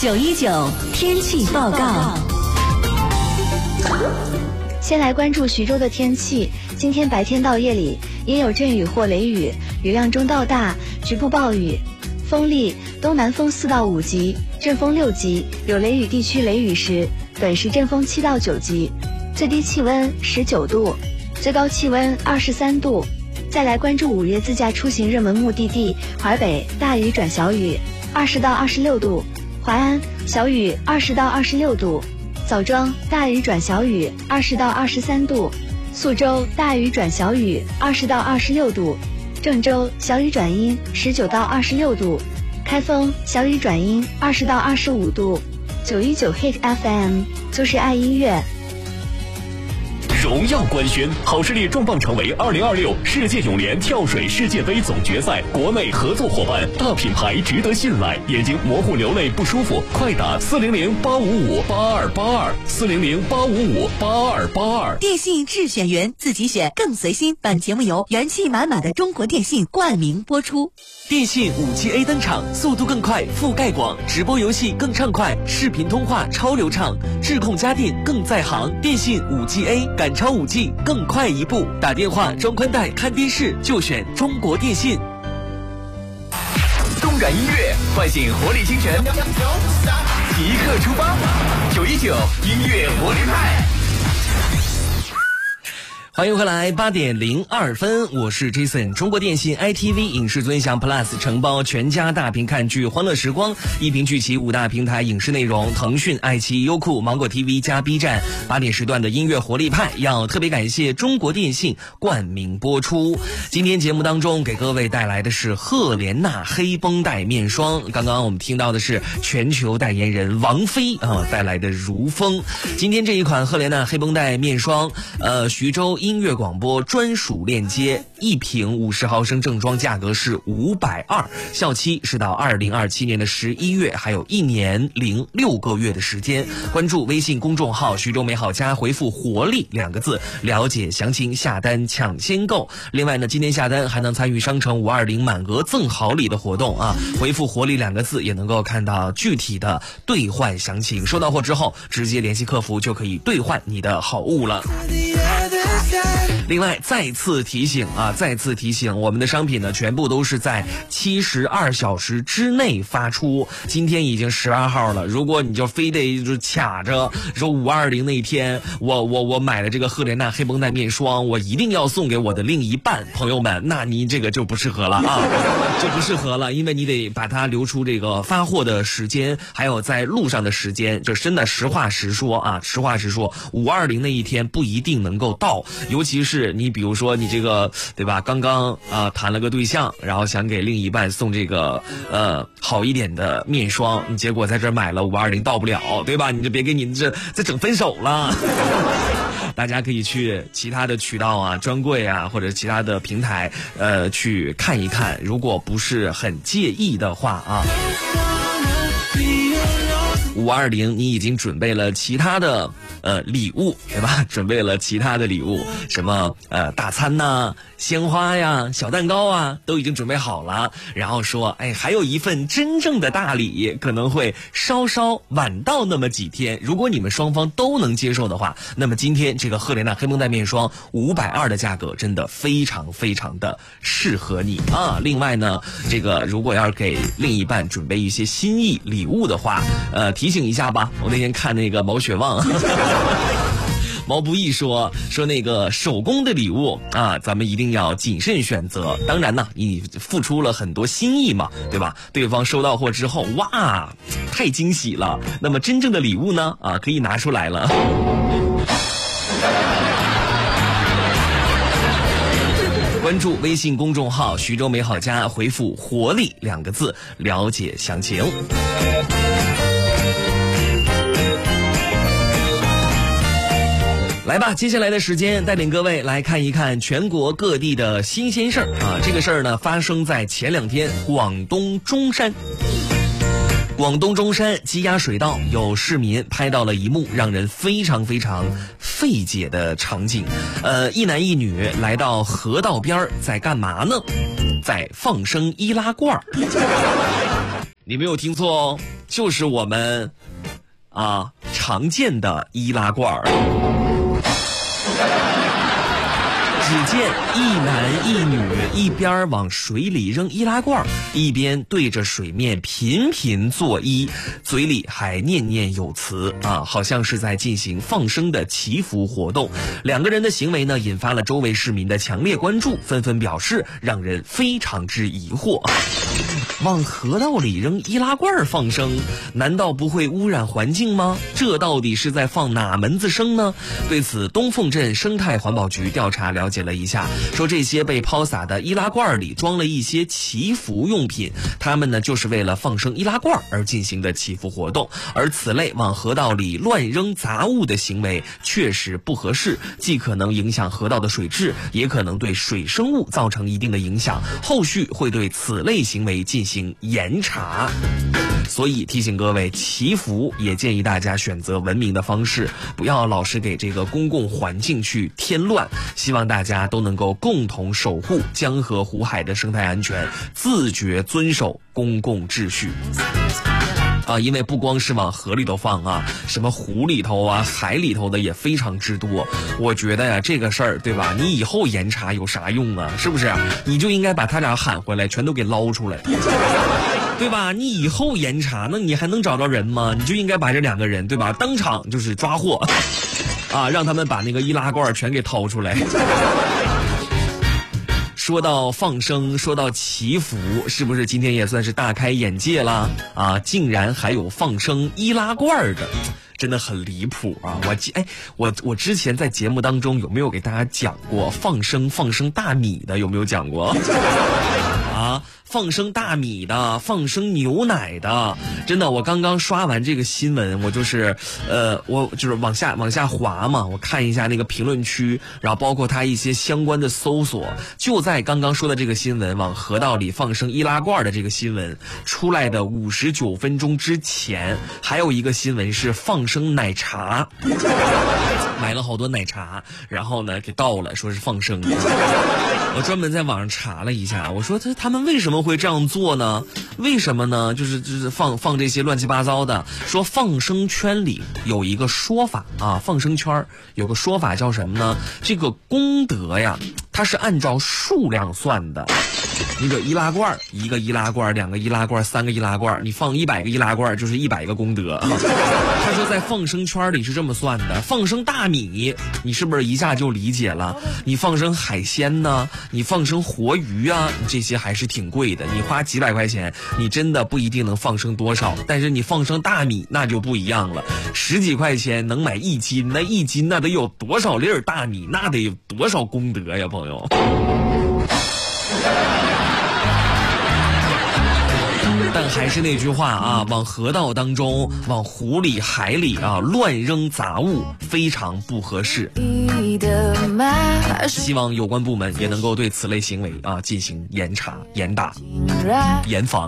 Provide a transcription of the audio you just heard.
919天气报告。 先来关注徐州的天气，今天白天到夜里阴有阵雨或雷雨，雨量中到大，局部暴雨，风力东南风4到5级，阵风6级，有雷雨地区雷雨时，短时阵风7到9级，最低气温19度，最高气温23度。再来关注5月自驾出行热门目的地，淮北大雨转小雨，20到26度，淮安小雨20到26度，枣庄大雨转小雨20到23度，宿州大雨转小雨20到26度，郑州小雨转阴19到26度，开封小雨转阴20到25度。919 Hit FM 就是爱音乐。 荣耀官宣，好视力重磅成为2026世界泳联跳水世界杯总决赛国内合作伙伴，大品牌值得信赖，眼睛模糊流泪不舒服，快打400-855-8282，400-855-8282。 电信智选员，自己选更随心。本节目由元气满满的中国电信冠名播出。 电信5G A 登场，速度更快，覆盖广，直播游戏更畅快，视频通话超流畅，智控家电更在行。电信5G A 赶超5G，更快一步。打电话、装宽带、看电视就选中国电信。 动感音乐，唤醒活力清泉，即刻出发！919音乐活力派。 欢迎回来，8点02分，我是 Jason。中国电信 ITV 影视尊享 Plus 承包全家大屏看剧欢乐时光，一屏聚齐5大平台影视内容，腾讯、爱奇艺、优酷、芒果 TV 加 B 站。8点时段的音乐活力派，要特别感谢中国电信冠名播出。今天节目当中给各位带来的是赫莲娜黑绷带面霜，刚刚我们听到的是全球代言人王菲带来的如风。今天这一款赫莲娜黑绷带面霜，徐州音乐广播专属链接，一瓶50毫升正装价格是520，效期是到2027年的11月，还有1年06个月的时间。关注微信公众号徐州美好家，回复活力2个字了解详情，下单抢先购。另外呢，今天下单还能参与商城520满额赠好礼的活动啊，回复活力2个字也能够看到具体的兑换详情。收到货之后直接联系客服就可以兑换你的好物了。另外再次提醒，我们的商品呢全部都是在72小时之内发出。今天已经18号了，如果你就非得就卡着说520那一天我买了这个赫莲娜黑绷带面霜，我一定要送给我的另一半，朋友们，那你这个就不适合了啊，就不适合了，因为你得把它留出这个发货的时间，还有在路上的时间，就真的实话实说，520那一天不一定能够到，尤其是你比如说你这个对吧，刚刚谈了个对象，然后想给另一半送这个好一点的面霜，你结果在这买了520到不了，对吧？你就别给你这再整分手了。大家可以去其他的渠道啊、专柜啊或者其他的平台去看一看，如果不是很介意的话啊。520你已经准备了其他的礼物，对吧？准备了其他的礼物，什么大餐呐、鲜花呀、小蛋糕啊，都已经准备好了。然后说，还有一份真正的大礼，可能会稍稍晚到那么几天。如果你们双方都能接受的话，那么今天这个赫莲娜黑绷带面霜520的价格真的非常非常的适合你啊。另外呢，这个如果要给另一半准备一些心意礼物的话，提醒一下吧。我那天看那个毛血旺毛不易说那个手工的礼物啊，咱们一定要谨慎选择。当然呢，你付出了很多心意嘛，对吧？对方收到货之后，哇，太惊喜了。那么真正的礼物呢？可以拿出来了。关注微信公众号徐州美好家，回复活力2个字了解详情。来吧，接下来的时间带领各位来看一看全国各地的新鲜事儿啊！这个事儿呢发生在前2天，广东中山。广东中山鸡鸭水道有市民拍到了一幕让人非常非常费解的场景，一男一女来到河道边在干嘛呢？在放生易拉罐。 你没有听错哦，就是我们常见的易拉罐。只见一男一女一边往水里扔易拉罐，一边对着水面频频作揖，嘴里还念念有词好像是在进行放生的祈福活动。两个人的行为呢，引发了周围市民的强烈关注，纷纷表示让人非常之疑惑。往河道里扔易拉罐放生，难道不会污染环境吗？这到底是在放哪门子生呢？对此，东凤镇生态环保局调查了解了一下，说这些被抛洒的易拉罐里装了一些祈福用品，他们呢就是为了放生易拉罐而进行的祈福活动。而此类往河道里乱扔杂物的行为确实不合适，既可能影响河道的水质，也可能对水生物造成一定的影响。后续会对此类行为进行严查。所以提醒各位，祈福也建议大家选择文明的方式，不要老是给这个公共环境去添乱。希望大家都能够共同守护江河湖海的生态安全，自觉遵守公共秩序。因为不光是往河里头放什么湖里头海里头的也非常之多。我觉得这个事儿对吧，你以后严查有啥用啊？是不是？你就应该把他俩喊回来，全都给捞出来，对吧？你以后严查，那你还能找着人吗？你就应该把这两个人对吧，当场就是抓获让他们把那个易拉罐全给掏出来。说到放生，说到祈福，是不是今天也算是大开眼界了竟然还有放生易拉罐的，真的很离谱我之前在节目当中有没有给大家讲过放生大米的？有没有讲过放生大米的，放生牛奶的，真的，我刚刚刷完这个新闻，我就是往下滑嘛，我看一下那个评论区，然后包括它一些相关的搜索，就在刚刚说的这个新闻往河道里放生易拉罐的这个新闻出来的59分钟之前，还有一个新闻是放生奶茶，买了好多奶茶，然后呢给倒了，说是放生的。我专门在网上查了一下，我说他们为什么会这样做呢？为什么呢？就是放这些乱七八糟的。说放生圈里有一个说法放生圈有个说法叫什么呢？这个功德呀，它是按照数量算的。你个易拉罐，一个易拉罐，两个易拉罐，三个易拉罐，你放100个易拉罐就是100个功德。他说在放生圈里是这么算的。放生大米，你是不是一下就理解了？你放生海鲜呢？你放生活鱼这些还是挺贵的，你花几百块钱，你真的不一定能放生多少。但是你放生大米那就不一样了，10几块钱能买1斤，那1斤那得有多少粒大米，那得有多少功德呀，朋友。但还是那句话往河道当中，往湖里海里乱扔杂物非常不合适。希望有关部门也能够对此类行为进行严查严打严防。